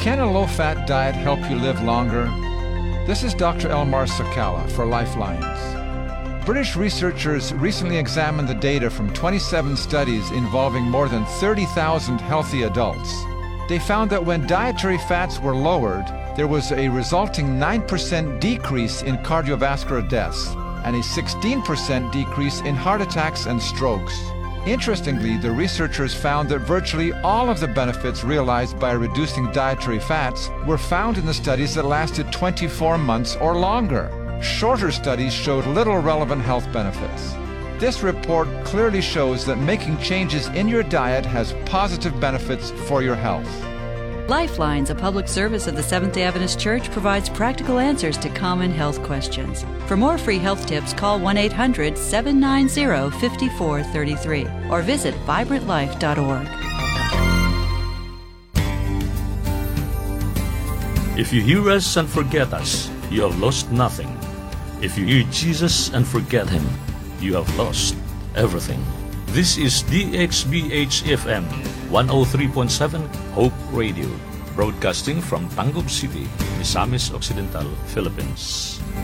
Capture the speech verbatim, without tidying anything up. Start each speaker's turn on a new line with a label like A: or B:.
A: Can a low-fat diet help you live longer? This is Doctor Elmar Sakala for Lifelines. British researchers recently examined the data from twenty-seven studies involving more than thirty thousand healthy adults. They found that when dietary fats were lowered, there was a resulting nine percent decrease in cardiovascular deaths and a sixteen percent decrease in heart attacks and strokes. Interestingly, the researchers found that virtually all of the benefits realized by reducing dietary fats were found in the studies that lasted twenty-four months or longer. Shorter studies showed little relevant health benefits. This report clearly shows that making changes in your diet has positive benefits for your health.
B: Lifelines, a public service of the Seventh-day Adventist Church, provides practical answers to common health questions. For more free health tips, call one eight hundred, seven nine zero, five four three three or visit vibrant life dot org.
C: If you hear us and forget us, you have lost nothing. If you hear Jesus and forget Him, you have lost everything. This is D X B H F M one oh three point seven Hope Radio, broadcasting from Tangub City, Misamis Occidental, Philippines.